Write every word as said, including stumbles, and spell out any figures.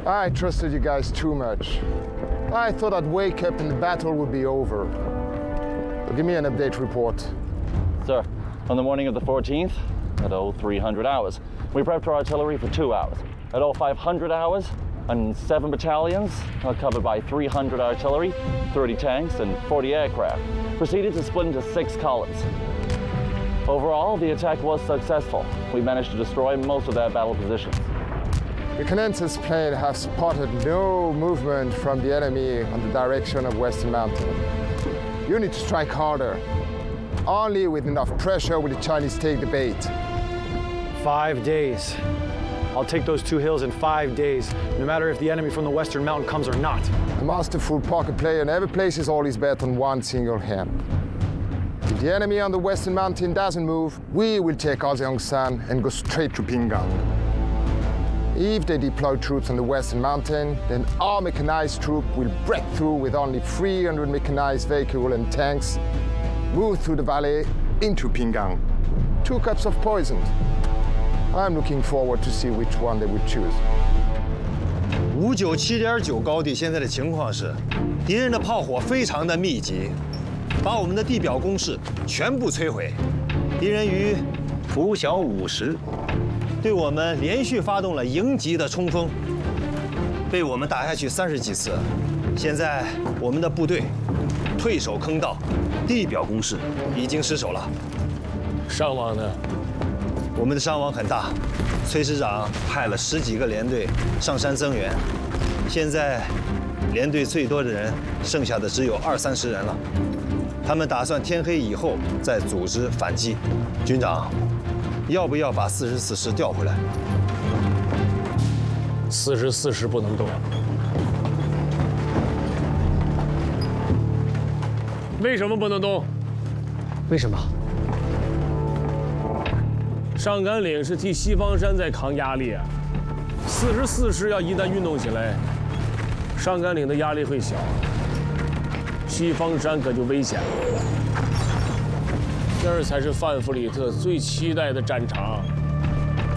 I trusted you guys too much. I thought I'd wake up and the battle would be over. So give me an update report. Sir, on the morning of the fourteenth, at oh three hundred hours, we prepped our artillery for two hours. At oh five hundred hours, and seven battalions, uh, covered by three hundred artillery, thirty tanks, and forty aircraft, proceeded to split into six columns. Overall, the attack was successful. We managed to destroy most of their battle positions. Reconnaissance planes have spotted no movement from the enemy on the direction of Western Mountain. You need to strike harder. Only with enough pressure will the Chinese take the bait. Five days. I'll take those two hills in five days, no matter if the enemy from the Western Mountain comes or not. A masterful poker player never places all his bet on one single hand. If the enemy on the Western Mountain doesn't move, we will take Azeongsan and go straight to Pingang. If they deploy troops on the Western Mountain, then our mechanized troop will break through with only three hundred mechanized vehicles and tanks, move through the valley into Pingang. Two cups of poison. I'm looking forward to see which one they would choose. 五九七点九高地现在的情况是，敌人的炮火非常的密集，把我们的地表工事全部摧毁。敌人于拂晓五时对我们连续发动了迎击的冲锋，被我们打下去三十几次。现在我们的部队退守坑道，地表工事已经失守了。 伤亡呢？ 我们的伤亡很大，崔师长派了十几个连队上山增援，现在连队最多的人剩下的只有二三十人了。他们打算天黑以后再组织反击。军长，要不要把四十四师调回来？ 四十四师不能动。为什么不能动？ 为什么？ 上甘岭是替西方山在扛压力啊。四十四师要一旦运动起来，上甘岭的压力会小，西方山可就危险了。这儿才是范弗里特最期待的战场。